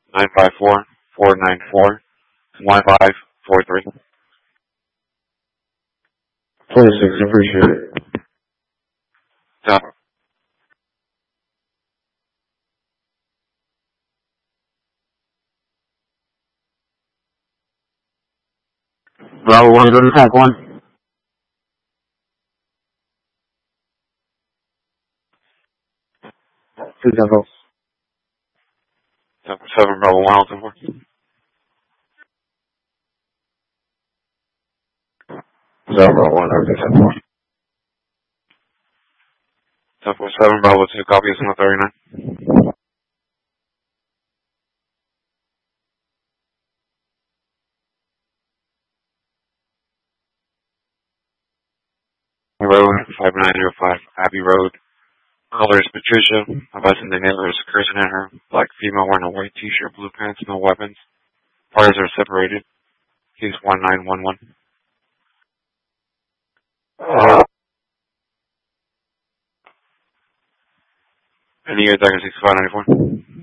954-494-1543. 26, appreciate it. Stop. Bravo 1, go to attack 1. Two Tempo. 7 Bravo 1, Alton 4. 7 Bravo 1, everything 10 4. 7 Bravo 2, copy is 39. Road 5905, Abbey Road. Color is Patricia. Advising the neighbor is cursing at her. Black female wearing a white t-shirt, blue pants, no weapons. Parties are separated. Case 1911. Any attacker 6594.